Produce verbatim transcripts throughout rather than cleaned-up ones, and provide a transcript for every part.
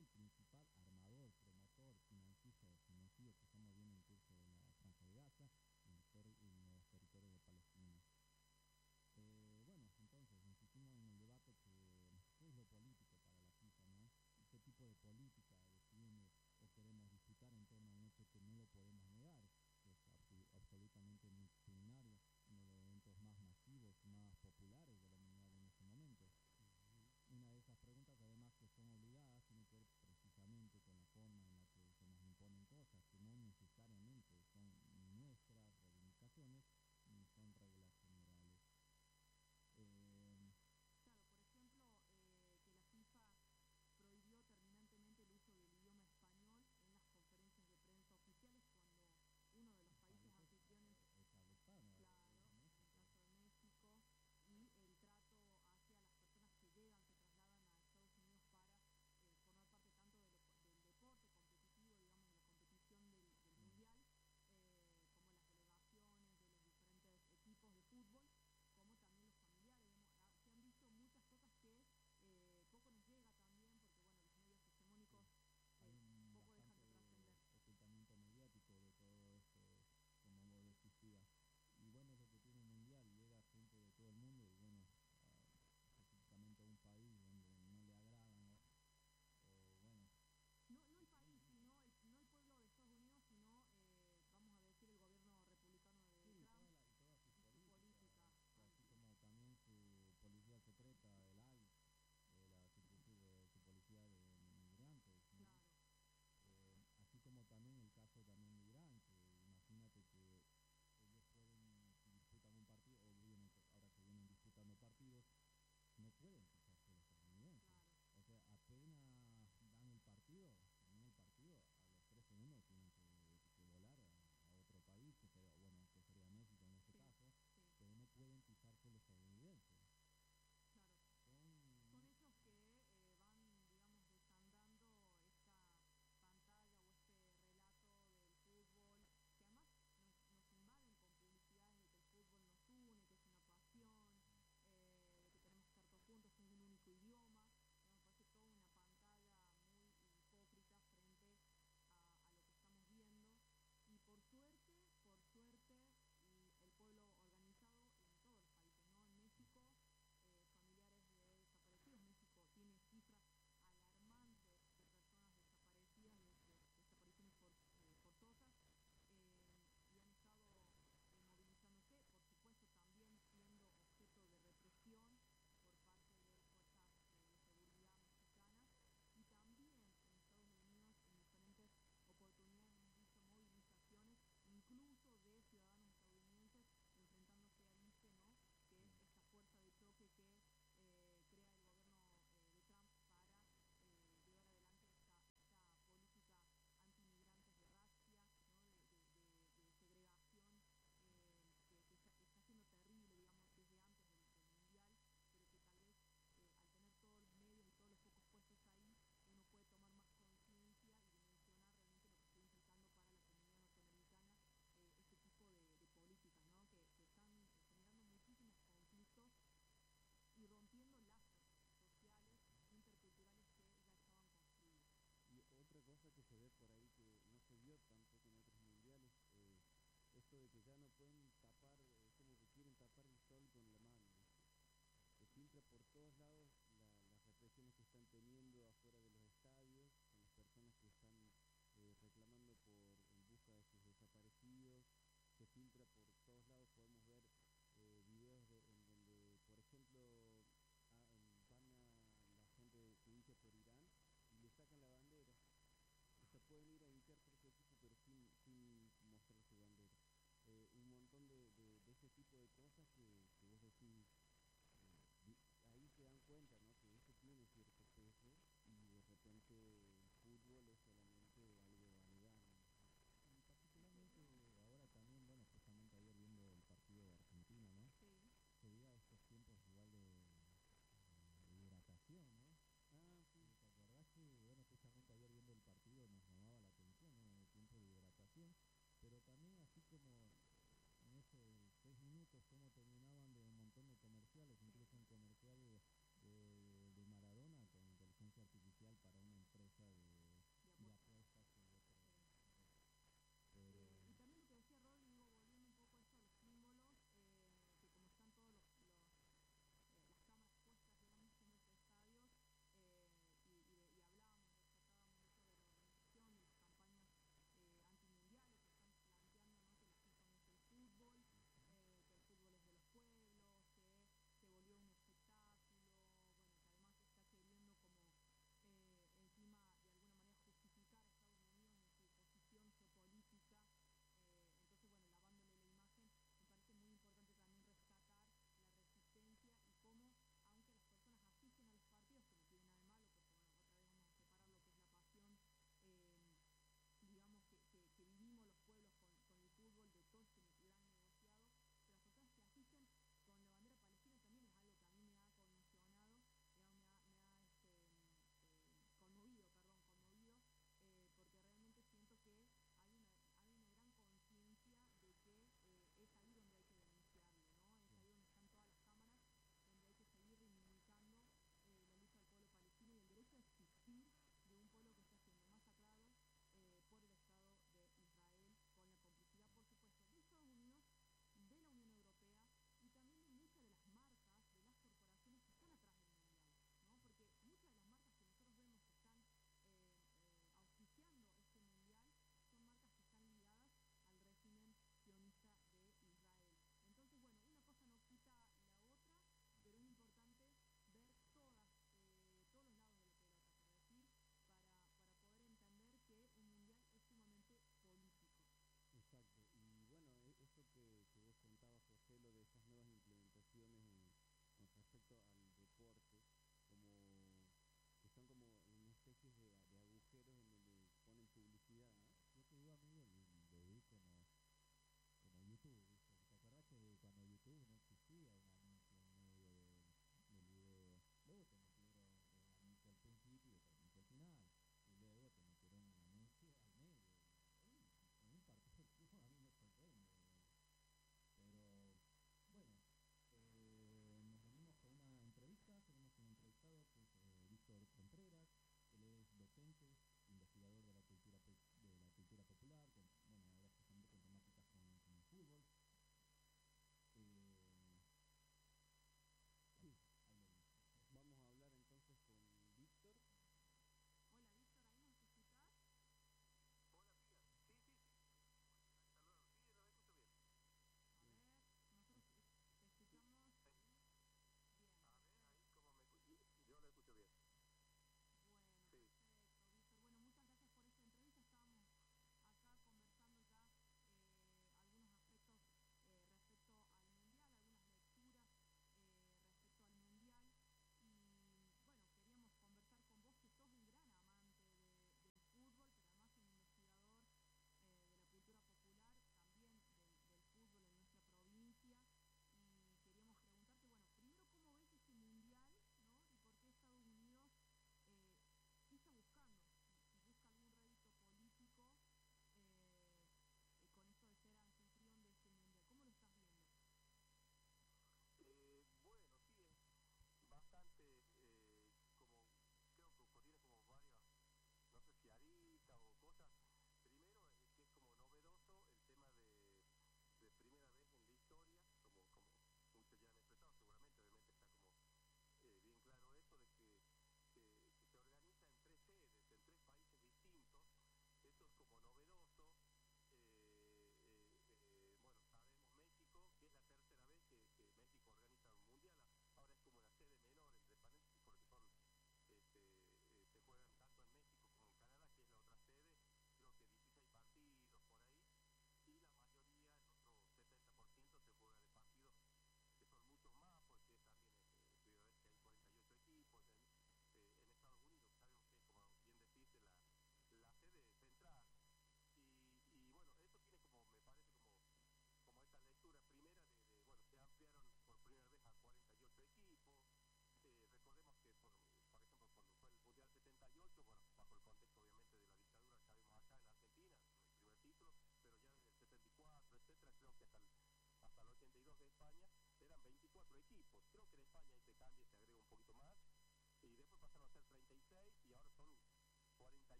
el principal armador, promotor, financista del genocidio que estamos viendo en curso en la Franja de Gaza y en, ter- en los territorios de Palestina. Eh, bueno, entonces, insistimos en el debate que qué es lo político para la FIFA, ¿no? ¿Y qué tipo de política defiende o queremos disputar en torno a un hecho que no lo podemos negar, que es absu- absolutamente multitudinario, uno de los eventos más masivos, más populares de la humanidad en este momento? Una de esas preguntas, además, que son obligadas, tiene que ver precisamente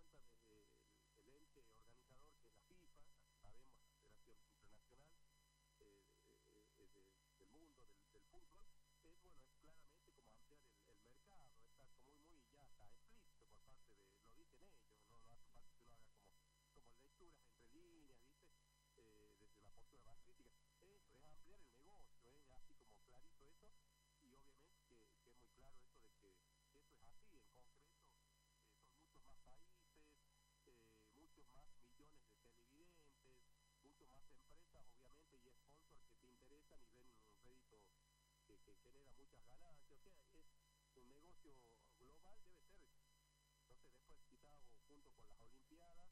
cuenta desde el, el ente organizador que es la FIFA, sabemos, la Federación Internacional eh, de, de, de, del mundo, del, del fútbol, es bueno, es claramente como ampliar el, el mercado, está como muy, muy, ya está explícito por parte de, lo dicen ellos, no, no hace falta que uno haga como, como lecturas entre líneas, ¿viste? Eh, desde una postura más crítica, eso es ampliar el negocio, es así como clarito eso, y obviamente que, que es muy claro eso de que, que eso es así, en concreto, eh, son muchos más países, eh, muchos más millones de televidentes, muchos más empresas, obviamente, y sponsors que te interesan y ven un rédito que, que genera muchas ganancias, o sea, es un negocio global, debe ser. Entonces después quizá hago junto con las Olimpiadas,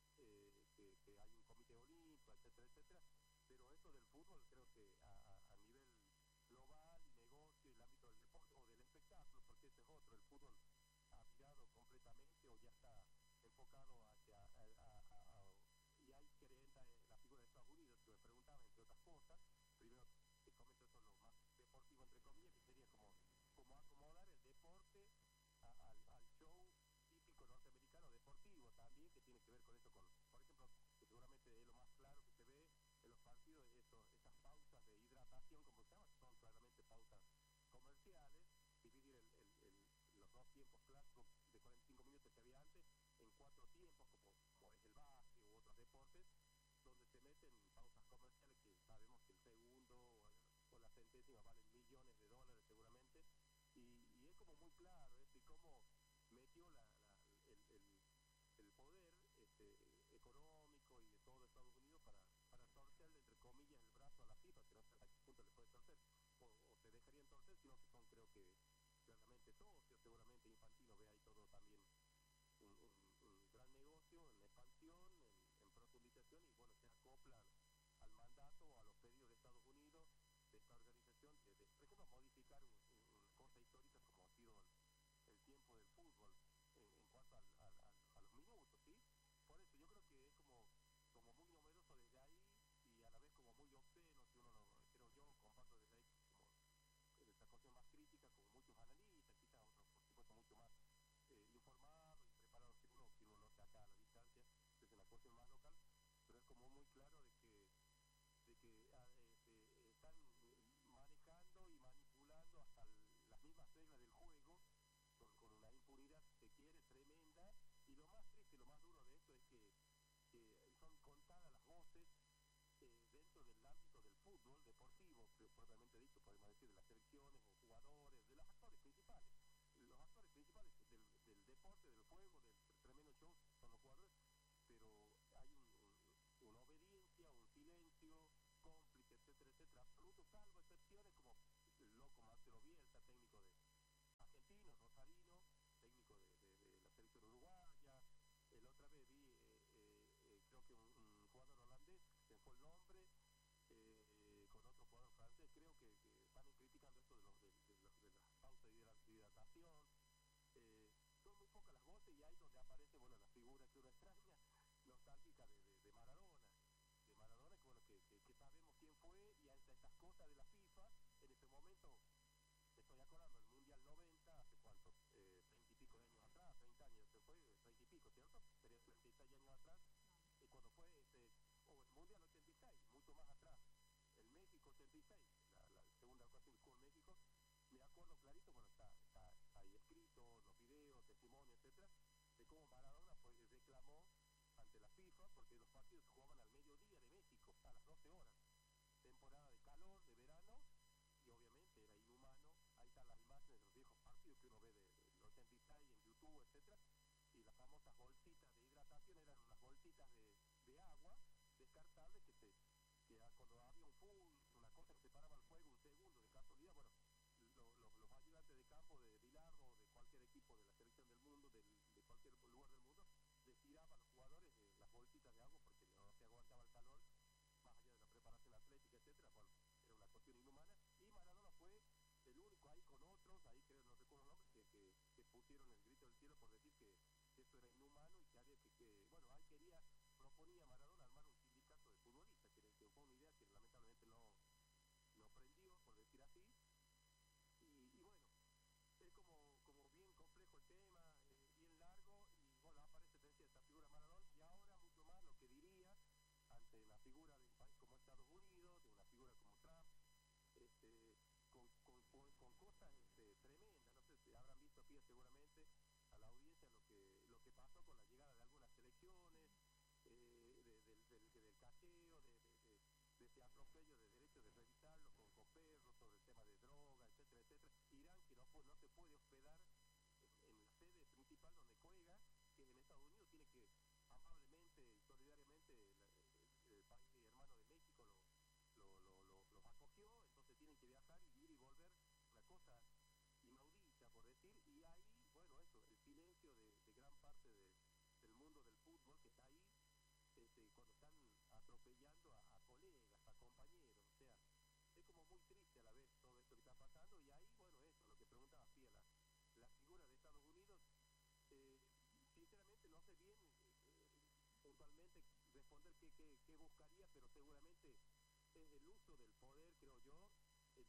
eh, que, que hay un comité olímpico, etcétera, etcétera, pero eso del fútbol creo que a, a, a nivel global, negocio, el ámbito del deporte o del espectáculo, porque ese es otro, el fútbol ha virado completamente o ya está enfocado hacia, a, a, a, a, y hay creencia en la figura de Estados Unidos, que me preguntaba entre otras cosas, primero te comento eso lo más deportivo entre comillas, que sería como, como acomodar el deporte a, al, al show típico norteamericano deportivo también, que tiene que ver con eso, con, por ejemplo, que seguramente es lo más claro que se ve en los partidos, eso, esas pausas de hidratación, como se llama, que son claramente pausas comerciales, dividir el, el, el, los dos tiempos clásicos de cuarenta y cinco minutos que había antes en cuatro tiempos, como, como es el básquet u otros deportes, donde se meten pausas comerciales que sabemos que el segundo o, o la centésima valen millones de dólares seguramente, y, y es como muy claro eso, y cómo metió la, la, el, el, el poder este, económico y de todo Estados Unidos para, para torcerle, entre comillas, el brazo a la FIFA, que no sé hasta qué punto le puede torcer, o, o se dejarían torcer, sino que son, creo que, claramente socios, seguramente Infantino ve ahí todo también un, un, un gran negocio en expansión, en, en profundización, y bueno, se acopla al, al mandato o a los pedidos de Estados Unidos, de esta organización, de, de por ejemplo, modificar un, un, cosas históricas como ha sido el, el tiempo del fútbol en, en cuanto al, al, al, a los minutos, ¿sí? Por eso yo creo que es como, como muy novedoso desde ahí y a la vez como muy obsceno, si uno lo, creo yo, comparto desde ahí como esta cuestión más crítica, como muchos analistas, quizás otros, por supuesto, mucho más eh, informados y preparados que uno, que uno no está acá a la distancia, desde una cuestión más local, pero es como muy claro de que de que a, este, están manejando y manipulando hasta el, las mismas reglas del juego con, con una impunidad, si se quiere, tremenda, y lo más triste, lo más duro de esto es que, que son contadas las voces eh, dentro del ámbito del fútbol deportivo, propiamente dicho, podemos decir, de las selecciones o jugadores, de los actores principales. Los actores principales del, del deporte, del juego, del tremendo show, son los jugadores, pero hay un, un, una obediencia, un silencio cómplice, etcétera, etcétera, absoluto, salvo excepciones como el loco Marcelo Bielsa, técnico de argentino, rosarino, técnico de, de, de la selección uruguaya. El otra vez vi, eh, eh, eh, creo que un, un jugador holandés, se me fue el nombre, eh, con otro jugador francés, creo que, que están criticando esto de, los, de, de, los, de las pausas de hidratación. Eh, son muy pocas las voces y ahí donde aparece, bueno, la figura que uno extraña, nostálgica de, de, de Maradona, de Maradona, que bueno, que, que, que sabemos quién fue, y hasta estas cosas de la FIFA, en ese momento, me estoy acordando, el Mundial noventa, hace cuánto, eh, treinta y pico de años atrás, treinta años, se fue, treinta y pico, ¿cierto? Sería treinta y seis años atrás, eh, cuando fue ese, o el Mundial ochenta y seis, mucho más atrás, el México ochenta y seis, la, la segunda ocasión que jugó en México, me acuerdo clarito, bueno, está, está, está ahí escrito, los videos, testimonios, etcétera, de cómo Maradona fue, reclamó ante la FIFA, porque los partidos se jugaban al mediodía de México, a las doce horas, temporada de calor, de verano, y obviamente era inhumano. Ahí están las imágenes de los viejos partidos que uno ve del de, de ochenta y seis en YouTube, etcétera, y las famosas bolsitas de hidratación eran unas bolsitas de, de agua descartables que se que cuando había un full, una cosa que se paraba el juego un segundo de casualidad, bueno, lo, lo, los ayudantes de campo de Bilardo, de cualquier equipo de la selección del mundo, del, de cualquier lugar del mundo, les tiraban a los jugadores eh, las bolsitas de agua porque no se aguantaba el calor, más allá de la preparación atlética, etcétera. Bueno, era una cuestión inhumana, y Maradona fue el único ahí con otros, ahí creo, no recuerdo el nombre, que, que, que pusieron el grito del cielo por decir que, que esto era inhumano y que había que, que bueno, ahí quería, proponía Maradona armar un sindicato de futbolistas, que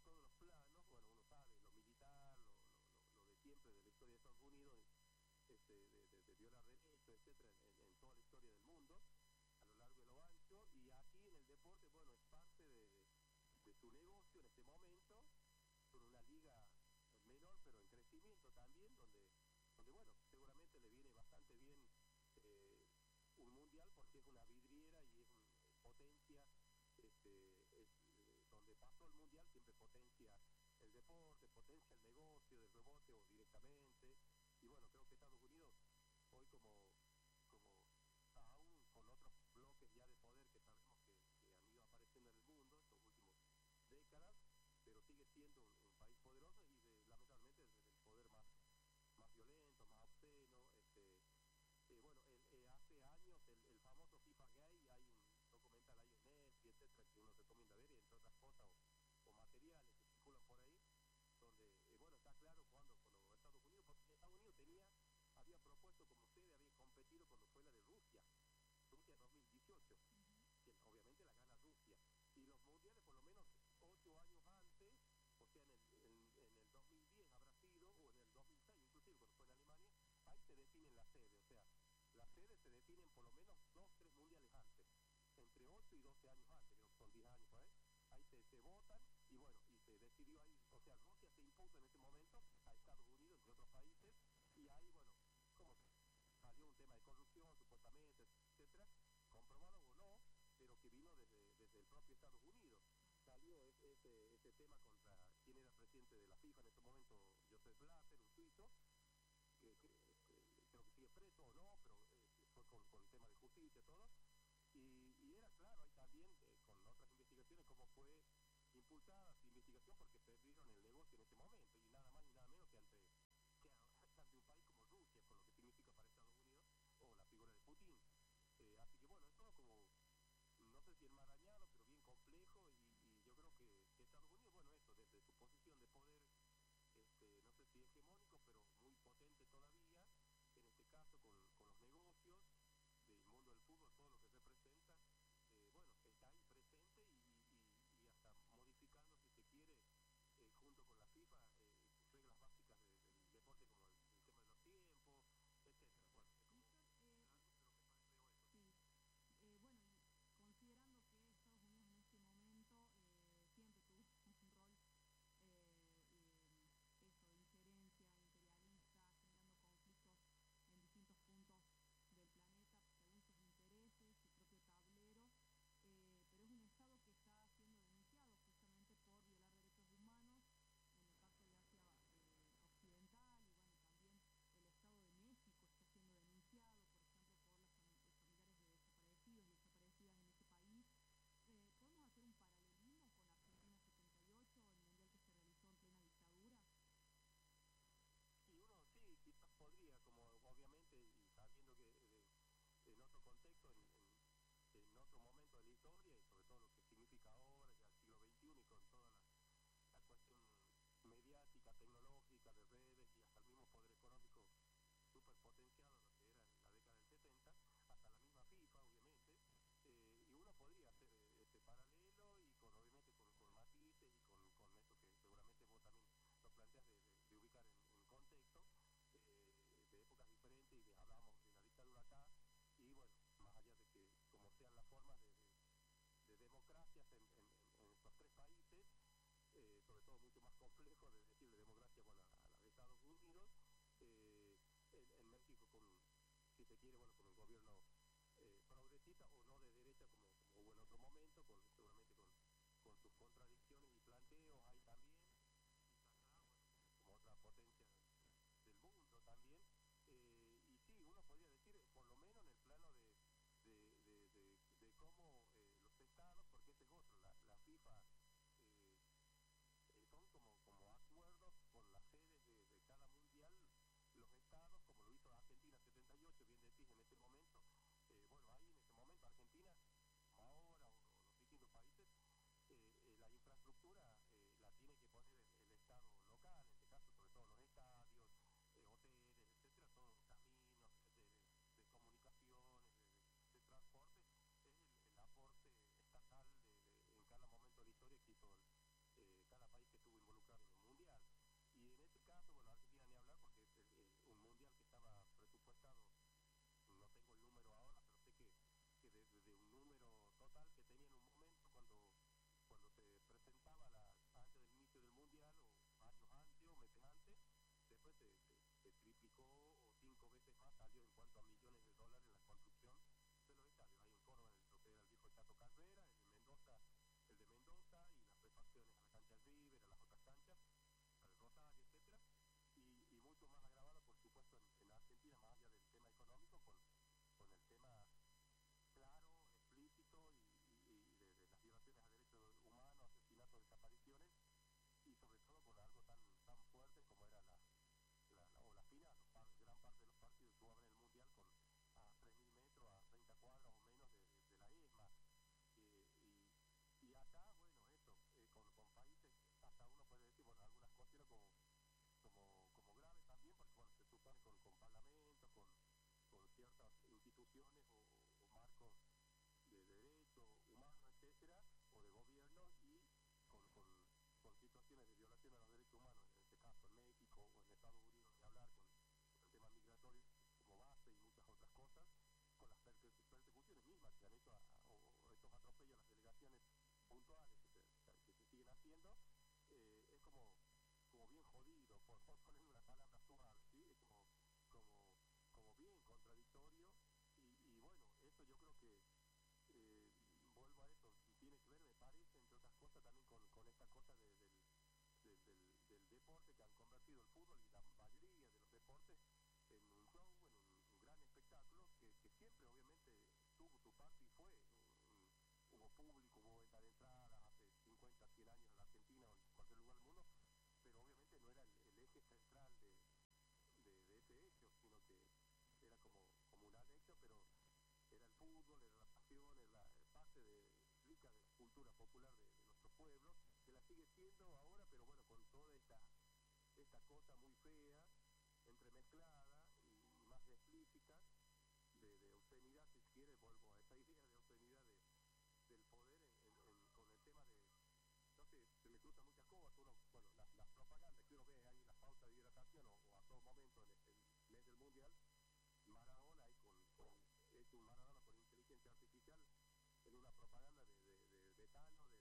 todos los planos. Bueno, uno sabe, lo militar, lo, lo, lo, lo de siempre de la historia de Estados Unidos, este, de, de, de violar derechos, etcétera, en, en, en toda la historia del mundo, a lo largo y lo ancho, y aquí en el deporte, bueno, es parte de, de, de su negocio en este momento, con una liga menor, pero en crecimiento también, donde, donde bueno, seguramente le viene bastante bien eh, un mundial, porque es una vidriera y es un, potencia, este, es, eh, donde pasó el mundial siempre potencia el deporte, potencia el negocio del rebote o directamente, y bueno, creo que Estados Unidos hoy como, como aún con otros bloques ya de poder que sabemos que, que han ido apareciendo en el mundo estos últimos décadas, pero sigue siendo un, un país poderoso y de, lamentablemente desde el poder más, más violento, más obsceno. Este, eh, bueno, el, eh, hace años el, el famoso FIFA Gay, hay un documental ahí en Netflix, etcétera, que uno recomienda ver, y entre otras cosas, o, o materiales que circulan por ahí, donde, eh, bueno, está claro cuando, cuando Estados Unidos, porque Estados Unidos tenía, había propuesto como sede, había competido cuando fue la de Rusia, Rusia dos mil dieciocho, que obviamente la gana Rusia, y los mundiales por lo menos ocho años antes, o sea, en el, en, en el dos mil diez habrá sido, o en el dos mil seis inclusive, cuando fue en Alemania, ahí se definen las sedes, o sea, las sedes se definen por lo menos dos, tres mundiales antes, entre ocho y doce años antes, creo que son diez años por ahí, ahí se, se votan, y bueno, y se decidió ahí, o sea, Rusia se impuso en ese momento a Estados Unidos, entre otros países, y ahí, bueno, como salió un tema de corrupción, supuestamente, etcétera, comprobado o no, pero que vino desde, desde el propio Estados Unidos. Salió ese, ese, ese tema contra quien era presidente de la FIFA en ese momento, Joseph Blatter, un suizo, que, que, que creo que sigue preso o no, pero eh, fue con, con el tema de justicia y todo. Y, y era claro, ahí también, eh, con otras investigaciones, cómo fue impulsada esa investigación, porque perdieron el negocio en ese momento, y nada más ni nada menos que ante, que ante un país como Rusia, con lo que significa para Estados Unidos, o la figura de Putin. Eh, así que bueno, es todo como, no sé si enmarañado, pero bien complejo, y, y yo creo que, que Estados Unidos, bueno, eso, desde su posición de poder, este, no sé si hegemónico, pero muy potente todavía, en este caso con, con los negocios del mundo del fútbol, todo lo que por poner una palabra suave, ¿sí? Es como, como, como bien contradictorio y, y bueno, eso yo creo que, eh, vuelvo a eso, tiene que ver, me parece, entre otras cosas, también con, con esta cosa de, del, de- del, del deporte que han convertido el fútbol y la mayoría de los deportes en un show, en un, un gran espectáculo que, que siempre obviamente tuvo su parte y fue, un- hubo público, hubo venta de entradas hace cincuenta, cien años en la Argentina o en cualquier lugar del mundo, pero obviamente no era el, el eje central de, de, de ese hecho, sino que era como, como un anexo, pero era el fútbol, era la pasión, era la parte de, rica de la cultura popular de, de nuestro pueblo, que la sigue siendo ahora, pero bueno, con toda esta, esta cosa muy fea, entremezclada y más explícita, de, de obscenidad, si se quiere, vuelvo a esa idea de obscenidad de, del poder en, en, en, con el tema de, no sé, se me cruzan muchas cosas, uno, bueno, las, las propagandas que uno ve ahí, las pautas de hidratación o, o a todo momento en el, el mes del mundial, Maradona ahí con, con hecho un Maradona por inteligencia artificial en una propaganda de, de, de betano, de